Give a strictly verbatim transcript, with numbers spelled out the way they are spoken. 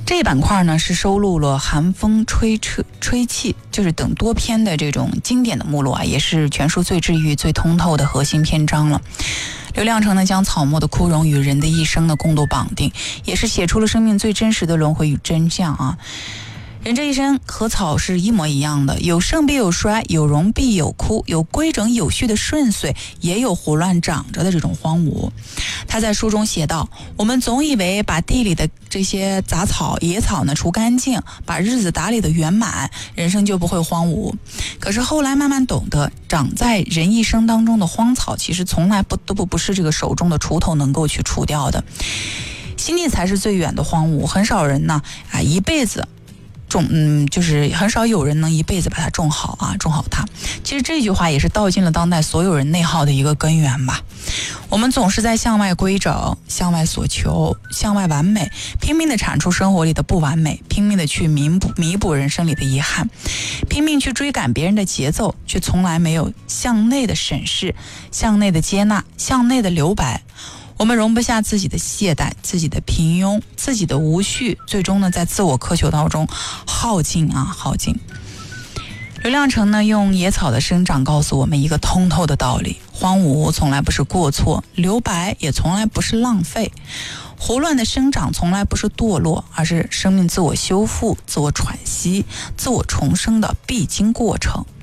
这一板块呢是收录了《寒风吹吹吹气》就是等多篇的这种经典的目录啊，也是全书最治愈、最通透的核心篇章了。刘亮程呢将草木的枯荣与人的一生呢共度绑定，也是写出了生命最真实的轮回与真相啊。人这一生和草是一模一样的，有盛必有衰，有荣必有枯，有规整有序的顺遂，也有胡乱长着的这种荒芜。他在书中写道，我们总以为把地里的这些杂草野草呢除干净，把日子打理得圆满，人生就不会荒芜。可是后来慢慢懂得，长在人一生当中的荒草其实从来不都不不是这个手中的锄头能够去除掉的，心地才是最远的荒芜。很少人呢啊一辈子种嗯，就是很少有人能一辈子把它种好啊，种好它。其实这句话也是道尽了当代所有人内耗的一个根源吧。我们总是在向外规整，向外所求，向外完美，拼命的铲除生活里的不完美，拼命的去弥补弥补人生里的遗憾，拼命去追赶别人的节奏，却从来没有向内的审视，向内的接纳，向内的留白。我们容不下自己的懈怠，自己的平庸，自己的无序，最终呢在自我苛求当中耗尽啊耗尽。刘亮程呢用野草的生长告诉我们一个通透的道理，荒芜从来不是过错，留白也从来不是浪费，胡乱的生长从来不是堕落，而是生命自我修复、自我喘息、自我重生的必经过程。